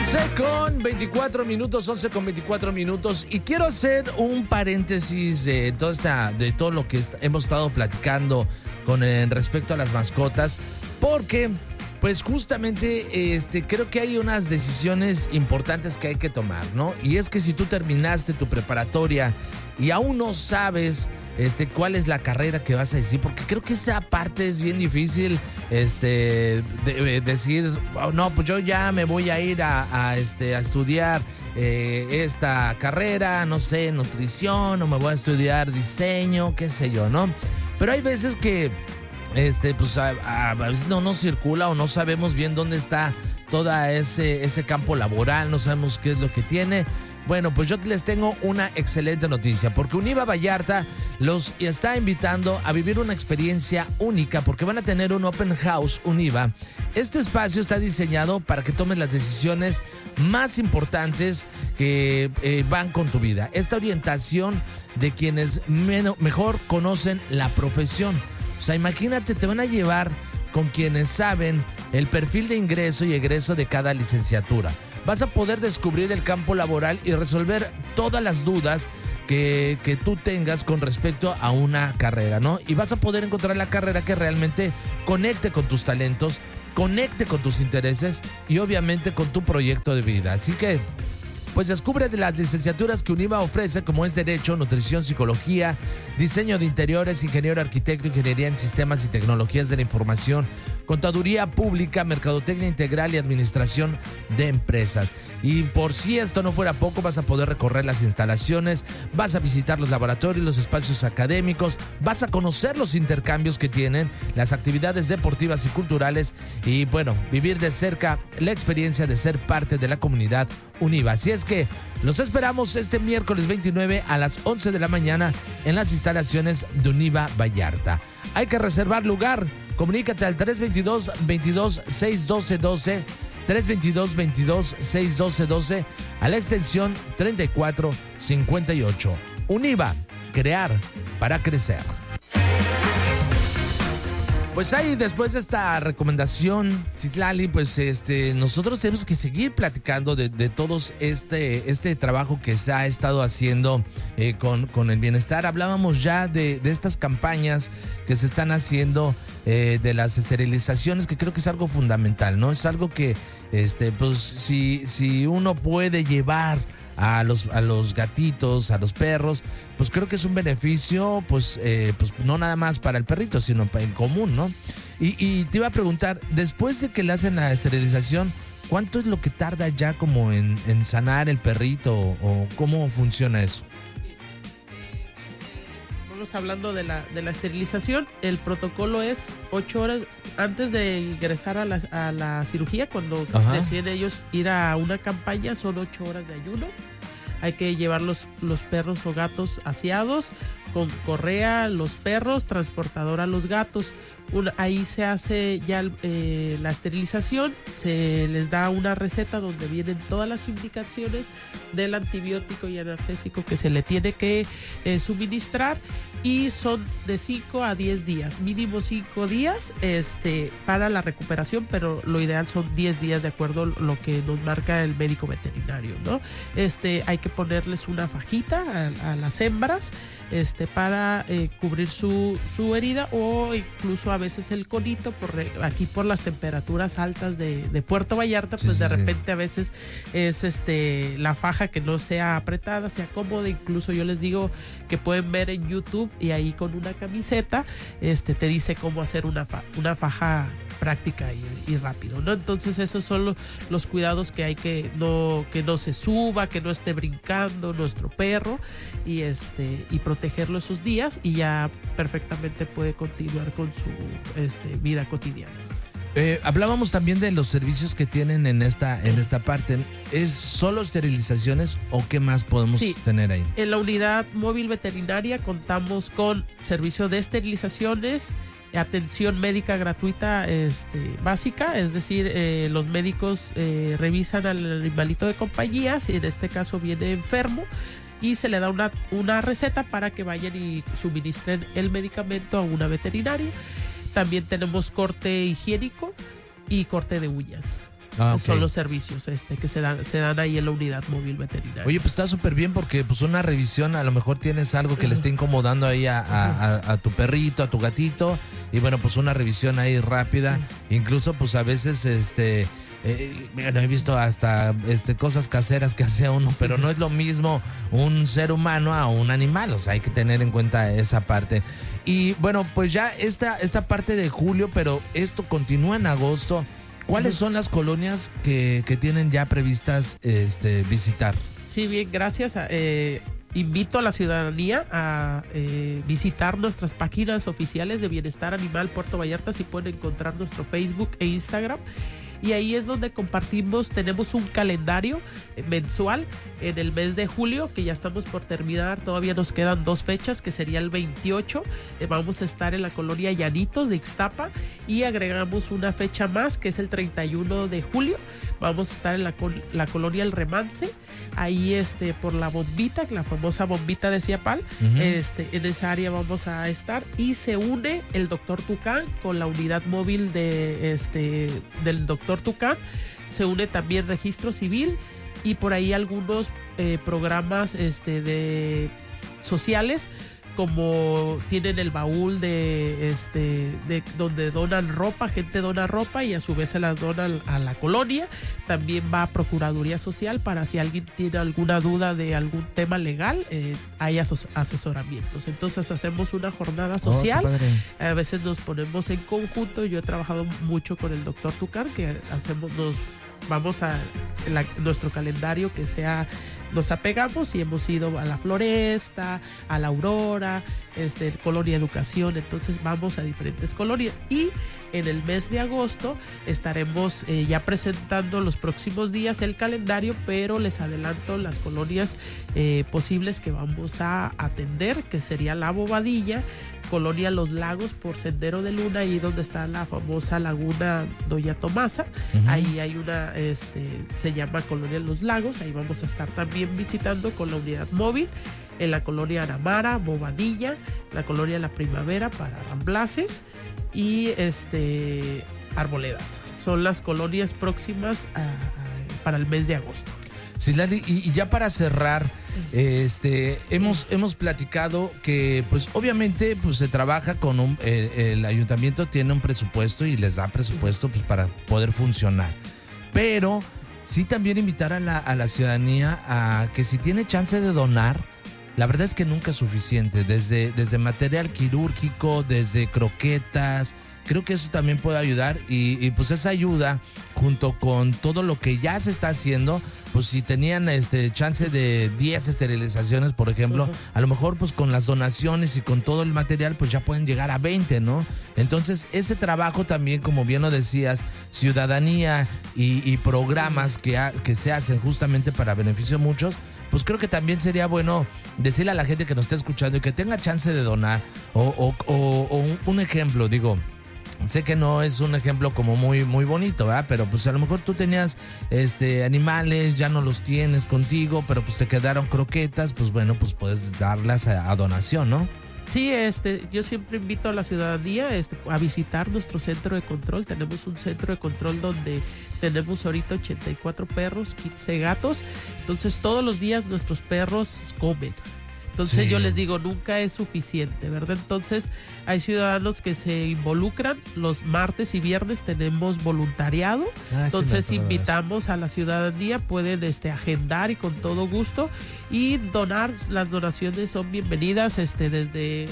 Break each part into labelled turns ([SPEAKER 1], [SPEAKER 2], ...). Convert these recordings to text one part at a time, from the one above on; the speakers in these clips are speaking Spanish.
[SPEAKER 1] 11 con 24 minutos, y quiero hacer un paréntesis de todo lo que hemos estado platicando con respecto a las mascotas, porque pues justamente creo que hay unas decisiones importantes que hay que tomar, ¿no? Y es que si tú terminaste tu preparatoria y aún no sabes cuál es la carrera que vas a decir, porque creo que esa parte es bien difícil, decir, oh, no, pues yo ya me voy a ir a estudiar esta carrera, no sé, nutrición, o me voy a estudiar diseño, qué sé yo, ¿no? Pero hay veces que pues a veces no circula o no sabemos bien dónde está todo ese campo laboral, no sabemos qué es lo que tiene. Bueno, pues yo les tengo una excelente noticia, porque Univa Vallarta los está invitando a vivir una experiencia única, porque van a tener un Open House Univa. Este espacio está diseñado para que tomes las decisiones más importantes que van con tu vida. Esta orientación de quienes mejor conocen la profesión. O sea, imagínate, te van a llevar con quienes saben el perfil de ingreso y egreso de cada licenciatura. Vas a poder descubrir el campo laboral y resolver todas las dudas que tú tengas con respecto a una carrera, ¿no? Y vas a poder encontrar la carrera que realmente conecte con tus talentos, conecte con tus intereses y obviamente con tu proyecto de vida. Así que, pues descubre de las licenciaturas que Univa ofrece, como es Derecho, Nutrición, Psicología, Diseño de Interiores, Ingeniero Arquitecto, Ingeniería en Sistemas y Tecnologías de la Información, Contaduría Pública, Mercadotecnia Integral y Administración de Empresas. Y por si esto no fuera poco, vas a poder recorrer las instalaciones, vas a visitar los laboratorios, los espacios académicos, vas a conocer los intercambios que tienen, las actividades deportivas y culturales, y bueno, vivir de cerca la experiencia de ser parte de la comunidad Univa. Así es que los esperamos este miércoles 29 a las 11 de la mañana en las instalaciones de Univa Vallarta. Hay que reservar lugar. Comunícate al 322-22-612-12, 322-22-612-12, a la extensión 3458. Univa, crear para crecer. Pues ahí, después de esta recomendación, Citlali, pues nosotros tenemos que seguir platicando de todos este trabajo que se ha estado haciendo con el bienestar. Hablábamos ya de estas campañas que se están haciendo, de las esterilizaciones, que creo que es algo fundamental, ¿no? Es algo que, pues si uno puede llevar a los gatitos, a los perros, pues creo que es un beneficio, pues no nada más para el perrito, sino en común, ¿no? Y te iba a preguntar, después de que le hacen la esterilización, ¿cuánto es lo que tarda ya como en sanar el perrito, o cómo funciona eso?
[SPEAKER 2] Estamos hablando de la esterilización. El protocolo es 8 horas antes de ingresar a la cirugía. Cuando deciden ellos ir a una campaña, son 8 horas de ayuno. Hay que llevar los perros o gatos aseados, con correa, los perros, transportador a los gatos. Ahí se hace ya la esterilización, se les da una receta donde vienen todas las indicaciones del antibiótico y analgésico que se le tiene que suministrar, y son de 5 a 10 días, mínimo 5 días para la recuperación, pero lo ideal son 10 días de acuerdo a lo que nos marca el médico veterinario, ¿no? Hay que ponerles una fajita a las hembras para cubrir su herida, o incluso a veces el conito, aquí por las temperaturas altas de Puerto Vallarta, pues de repente a veces es la faja que no sea apretada, sea cómoda. Incluso yo les digo que pueden ver en YouTube, y ahí con una camiseta te dice cómo hacer una faja práctica y rápido, ¿no? Entonces esos son los cuidados que hay, que no se suba, que no esté brincando nuestro perro, y protegerlo esos días, y ya perfectamente puede continuar con su vida cotidiana.
[SPEAKER 1] Hablábamos también de los servicios que tienen en esta parte. ¿Es solo esterilizaciones o qué más podemos tener ahí?
[SPEAKER 2] En la unidad móvil veterinaria contamos con servicio de esterilizaciones, atención médica gratuita básica, es decir, los médicos revisan al animalito de compañía, si en este caso viene enfermo, y se le da una receta para que vayan y suministren el medicamento a una veterinaria. También tenemos corte higiénico y corte de uñas.
[SPEAKER 1] Okay.
[SPEAKER 2] Son los servicios que se dan ahí en la unidad móvil veterinaria.
[SPEAKER 1] Oye, pues está súper bien porque pues una revisión, a lo mejor tienes algo que le esté incomodando ahí a tu perrito, a tu gatito, y bueno, pues una revisión ahí rápida. Incluso pues a veces he visto hasta cosas caseras que hace uno, pero no es lo mismo un ser humano a un animal, o sea, hay que tener en cuenta esa parte. Y bueno, pues ya esta parte de julio, pero esto continúa en agosto. ¿Cuáles son las colonias que tienen ya previstas visitar?
[SPEAKER 2] Sí, bien, gracias. Invito a la ciudadanía a visitar nuestras páginas oficiales de Bienestar Animal Puerto Vallarta. Si pueden encontrar nuestro Facebook e Instagram. Y ahí es donde tenemos un calendario mensual en el mes de julio, que ya estamos por terminar, todavía nos quedan 2 fechas, que sería el 28, vamos a estar en la colonia Llanitos de Ixtapa, y agregamos una fecha más, que es el 31 de julio, vamos a estar en la colonia El Remance, ahí por la bombita, la famosa bombita de Ciapal. En esa área vamos a estar, y se une el Dr. Tucán con la unidad móvil del Dr. Tucán, se une también Registro Civil y por ahí algunos programas de sociales, como tienen el baúl de donde donan ropa, gente dona ropa y a su vez se las donan a la colonia. También va a Procuraduría Social para si alguien tiene alguna duda de algún tema legal, hay asesoramientos. Entonces hacemos una jornada social, a veces nos ponemos en conjunto. Yo he trabajado mucho con el doctor Tucán, que vamos a nuestro calendario que sea, nos apegamos y hemos ido a la Floresta, a la Aurora, Colonia Educación. Entonces vamos a diferentes colonias, y en el mes de agosto estaremos ya presentando los próximos días el calendario, pero les adelanto las colonias posibles que vamos a atender, que sería La Bobadilla, Colonia Los Lagos por Sendero de Luna, ahí donde está la famosa laguna Doña Tomasa. Ahí hay una, se llama Colonia Los Lagos, ahí vamos a estar también visitando con la unidad móvil. En la colonia Aramara, Bobadilla, la colonia La Primavera para Ramblaces y Arboledas. Son las colonias próximas para el mes de agosto.
[SPEAKER 1] Sí, Lali, y ya para cerrar, hemos platicado que pues obviamente pues se trabaja con el ayuntamiento tiene un presupuesto y les da presupuesto pues para poder funcionar, pero sí también invitar a la ciudadanía a que si tiene chance de donar, la verdad es que nunca es suficiente, desde material quirúrgico, desde croquetas. Creo que eso también puede ayudar y pues esa ayuda, junto con todo lo que ya se está haciendo, pues si tenían chance de 10 esterilizaciones, por ejemplo, a lo mejor pues con las donaciones y con todo el material pues ya pueden llegar a 20, ¿no? Entonces ese trabajo también, como bien lo decías, ciudadanía y programas que se hacen justamente para beneficio de muchos, pues creo que también sería bueno decirle a la gente que nos está escuchando y que tenga chance de donar o un ejemplo, digo. Sé que no es un ejemplo como muy, muy bonito, ¿verdad? Pero pues a lo mejor tú tenías animales, ya no los tienes contigo, pero pues te quedaron croquetas, pues bueno, pues puedes darlas a donación, ¿no?
[SPEAKER 2] Sí, yo siempre invito a la ciudadanía a visitar nuestro centro de control. Tenemos un centro de control donde tenemos ahorita 84 perros, 15 gatos. Entonces todos los días nuestros perros comen. Entonces sí, yo les digo, nunca es suficiente, ¿verdad? Entonces hay ciudadanos que se involucran. Los martes y viernes tenemos voluntariado. Entonces invitamos a la ciudadanía, pueden agendar y con todo gusto y donar. Las donaciones son bienvenidas desde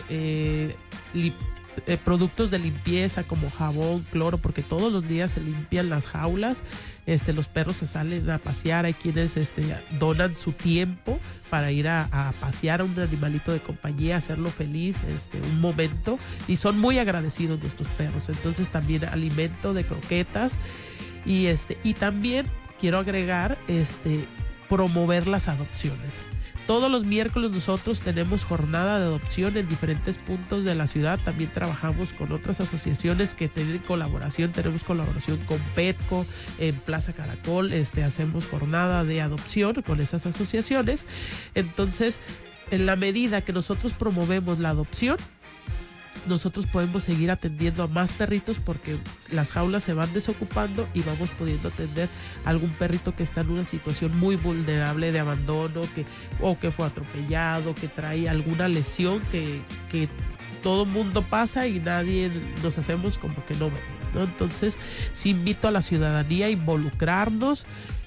[SPEAKER 2] productos de limpieza como jabón, cloro, porque todos los días se limpian las jaulas. Los perros se salen a pasear, hay quienes donan su tiempo para ir a pasear a un animalito de compañía, hacerlo feliz, un momento, y son muy agradecidos nuestros perros. Entonces también alimento de croquetas y también quiero agregar promover las adopciones. Todos los miércoles nosotros tenemos jornada de adopción en diferentes puntos de la ciudad. También trabajamos con otras asociaciones que tienen colaboración. Tenemos colaboración con Petco, en Plaza Caracol. Hacemos jornada de adopción con esas asociaciones. Entonces, en la medida que nosotros promovemos la adopción, nosotros podemos seguir atendiendo a más perritos porque las jaulas se van desocupando y vamos pudiendo atender a algún perrito que está en una situación muy vulnerable de abandono, o que fue atropellado, que trae alguna lesión que todo mundo pasa y nadie nos hacemos como que no vemos, ¿no? Entonces, sí invito a la ciudadanía a involucrarnos.